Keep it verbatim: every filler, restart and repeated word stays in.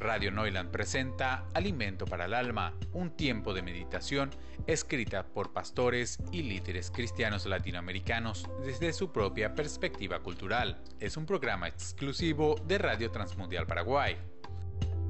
Radio Neuland presenta Alimento para el Alma, un tiempo de meditación escrita por pastores y líderes cristianos latinoamericanos desde su propia perspectiva cultural. Es un programa exclusivo de Radio Transmundial Paraguay.